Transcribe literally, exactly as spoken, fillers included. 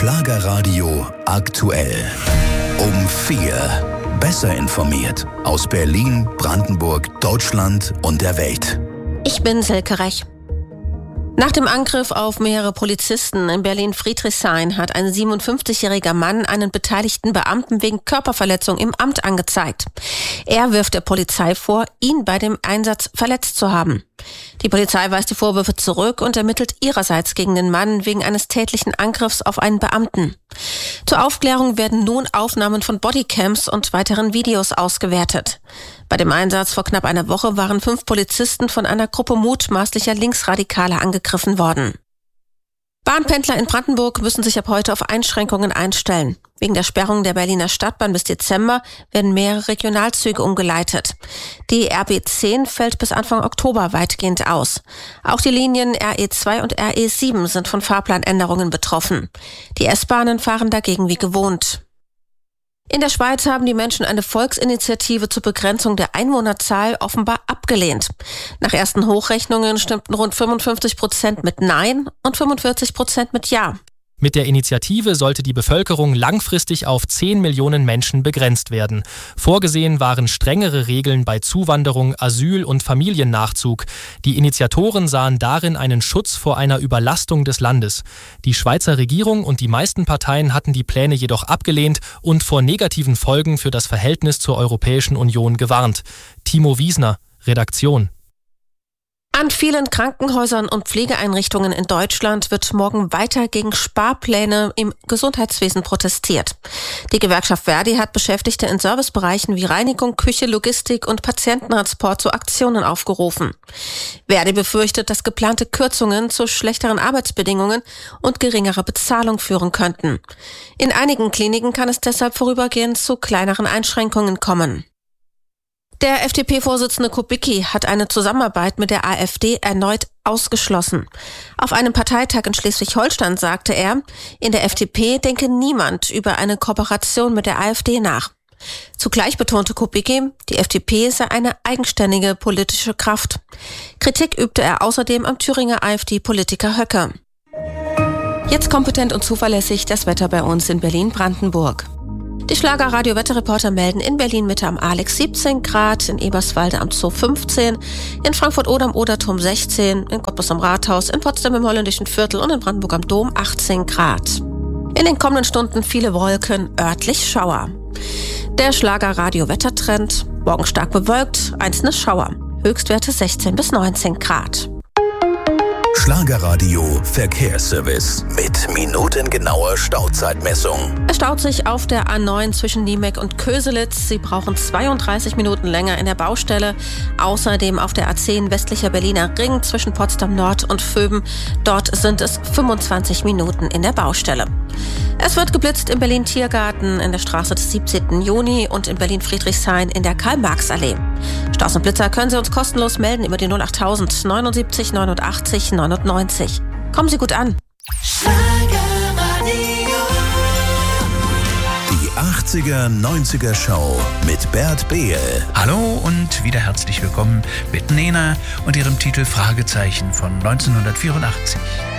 Schlagerradio aktuell. Um vier. Besser informiert aus Berlin, Brandenburg, Deutschland und der Welt. Ich bin Silke Rech. Nach dem Angriff auf mehrere Polizisten in Berlin-Friedrichshain hat ein siebenundfünfzigjähriger Mann einen beteiligten Beamten wegen Körperverletzung im Amt angezeigt. Er wirft der Polizei vor, ihn bei dem Einsatz verletzt zu haben. Die Polizei weist die Vorwürfe zurück und ermittelt ihrerseits gegen den Mann wegen eines tätlichen Angriffs auf einen Beamten. Zur Aufklärung werden nun Aufnahmen von Bodycams und weiteren Videos ausgewertet. Bei dem Einsatz vor knapp einer Woche waren fünf Polizisten von einer Gruppe mutmaßlicher Linksradikaler angegriffen worden. Bahnpendler in Brandenburg müssen sich ab heute auf Einschränkungen einstellen. Wegen der Sperrung der Berliner Stadtbahn bis Dezember werden mehrere Regionalzüge umgeleitet. Die R B zehn fällt bis Anfang Oktober weitgehend aus. Auch die Linien R E zwei und R E sieben sind von Fahrplanänderungen betroffen. Die S-Bahnen fahren dagegen wie gewohnt. In der Schweiz haben die Menschen eine Volksinitiative zur Begrenzung der Einwohnerzahl offenbar abgelehnt. Nach ersten Hochrechnungen stimmten rund fünfundfünfzig Prozent mit Nein und fünfundvierzig Prozent mit Ja. Mit der Initiative sollte die Bevölkerung langfristig auf zehn Millionen Menschen begrenzt werden. Vorgesehen waren strengere Regeln bei Zuwanderung, Asyl und Familiennachzug. Die Initiatoren sahen darin einen Schutz vor einer Überlastung des Landes. Die Schweizer Regierung und die meisten Parteien hatten die Pläne jedoch abgelehnt und vor negativen Folgen für das Verhältnis zur Europäischen Union gewarnt. Timo Wiesner, Redaktion. An vielen Krankenhäusern und Pflegeeinrichtungen in Deutschland wird morgen weiter gegen Sparpläne im Gesundheitswesen protestiert. Die Gewerkschaft Verdi hat Beschäftigte in Servicebereichen wie Reinigung, Küche, Logistik und Patiententransport zu Aktionen aufgerufen. Verdi befürchtet, dass geplante Kürzungen zu schlechteren Arbeitsbedingungen und geringerer Bezahlung führen könnten. In einigen Kliniken kann es deshalb vorübergehend zu kleineren Einschränkungen kommen. Der F D P-Vorsitzende Kubicki hat eine Zusammenarbeit mit der AfD erneut ausgeschlossen. Auf einem Parteitag in Schleswig-Holstein sagte er, in der F D P denke niemand über eine Kooperation mit der AfD nach. Zugleich betonte Kubicki, die F D P sei eine eigenständige politische Kraft. Kritik übte er außerdem am Thüringer AfD-Politiker Höcke. Jetzt kompetent und zuverlässig das Wetter bei uns in Berlin-Brandenburg. Die Schlager-Radio-Wetterreporter melden in Berlin-Mitte am Alex siebzehn Grad, in Eberswalde am Zoo fünfzehn, in Frankfurt oder am Oderturm sechzehn, in Cottbus am Rathaus, in Potsdam im Holländischen Viertel und in Brandenburg am Dom achtzehn Grad. In den kommenden Stunden viele Wolken, örtlich Schauer. Der Schlager-Radio-Wettertrend, morgen stark bewölkt, einzelne Schauer, Höchstwerte sechzehn bis neunzehn Grad. Schlagerradio Verkehrsservice mit minutengenauer Stauzeitmessung. Es staut sich auf der A neun zwischen Niemek und Köselitz. Sie brauchen zweiunddreißig Minuten länger in der Baustelle. Außerdem auf der A zehn westlicher Berliner Ring zwischen Potsdam Nord und Vöben. Dort sind es fünfundzwanzig Minuten in der Baustelle. Es wird geblitzt im Berlin-Tiergarten, in der Straße des siebzehnten Juni und in Berlin-Friedrichshain in der Karl-Marx-Allee. Staus und Blitzer können Sie uns kostenlos melden über die null achttausend neunundsiebzig neunundachtzig neunundneunzig. Kommen Sie gut an. Die achtziger neunziger Show mit Bert Behl. Hallo und wieder herzlich willkommen mit Nena und ihrem Titel Fragezeichen von neunzehnhundertvierundachtzig.